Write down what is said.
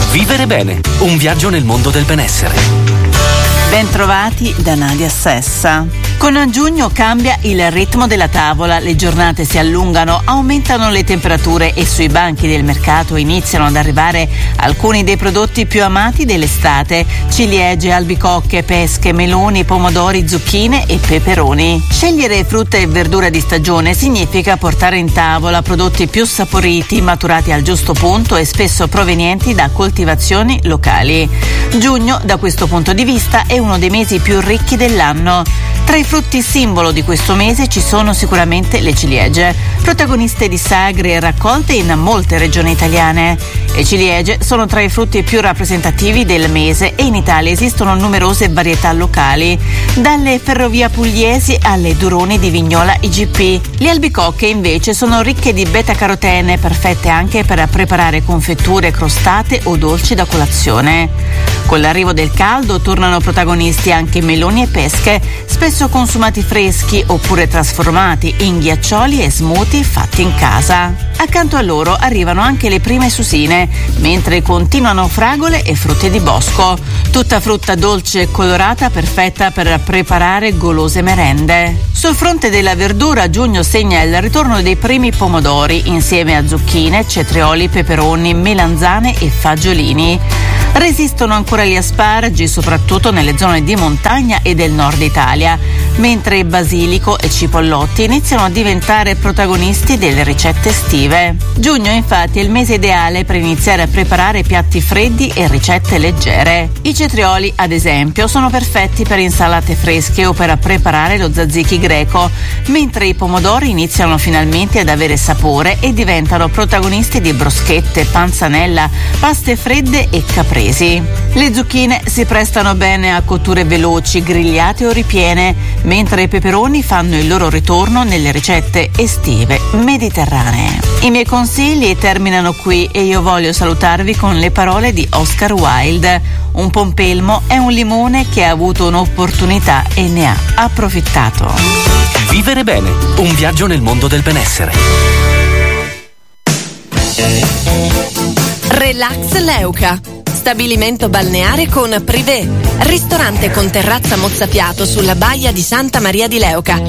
Vivere bene, un viaggio nel mondo del benessere. Bentrovati da Nadia Sessa. Con giugno cambia il ritmo della tavola, le giornate si allungano, aumentano le temperature e sui banchi del mercato iniziano ad arrivare alcuni dei prodotti più amati dell'estate: ciliegie, albicocche, pesche, meloni, pomodori, zucchine e peperoni. Scegliere frutta e verdura di stagione significa portare in tavola prodotti più saporiti, maturati al giusto punto e spesso provenienti da coltivazioni locali. Giugno, da questo punto di vista, è uno dei mesi più ricchi dell'anno. Tra i frutti simbolo di questo mese ci sono sicuramente le ciliegie, protagoniste di sagre raccolte in molte regioni italiane. Le ciliegie sono tra i frutti più rappresentativi del mese e in Italia esistono numerose varietà locali, dalle ferrovie pugliesi alle duroni di Vignola IGP. Le albicocche invece sono ricche di beta-carotene, perfette anche per preparare confetture, crostate o dolci da colazione. Con l'arrivo del caldo tornano protagonisti anche meloni e pesche, spesso consumati freschi oppure trasformati in ghiaccioli e smoothie fatti in casa. Accanto a loro arrivano anche le prime susine, mentre continuano fragole e frutti di bosco. Tutta frutta dolce e colorata, perfetta per preparare golose merende. Sul fronte della verdura, giugno segna il ritorno dei primi pomodori, insieme a zucchine, cetrioli, peperoni, melanzane e fagiolini. Resistono ancora gli asparagi, soprattutto nelle zone di montagna e del nord Italia, mentre basilico e cipollotti iniziano a diventare protagonisti delle ricette estive. Giugno infatti è il mese ideale per iniziare a preparare piatti freddi e ricette leggere. I cetrioli, ad esempio, sono perfetti per insalate fresche o per preparare lo tzatziki greco, mentre i pomodori iniziano finalmente ad avere sapore e diventano protagonisti di broschette, panzanella, paste fredde e caprese. Le zucchine si prestano bene a cotture veloci, grigliate o ripiene, mentre i peperoni fanno il loro ritorno nelle ricette estive mediterranee. I miei consigli terminano qui e io voglio salutarvi con le parole di Oscar Wilde: un pompelmo è un limone che ha avuto un'opportunità e ne ha approfittato. Vivere bene, un viaggio nel mondo del benessere. Relax Leuca, stabilimento balneare con privé, ristorante con terrazza mozzafiato sulla baia di Santa Maria di Leuca,